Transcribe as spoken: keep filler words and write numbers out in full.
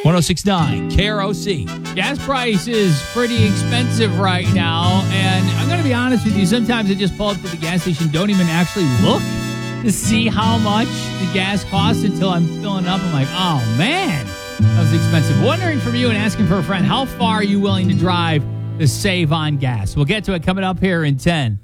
one oh six point nine K R O C. Gas price is pretty expensive right now, and I'm going to be honest with you, sometimes I just pull up to the gas station, don't even actually look to see how much the gas costs until I'm filling up. I'm like, oh man, that was expensive. Wondering from you and asking for a friend, how far are you willing to drive to save on gas? We'll get to it coming up here in ten.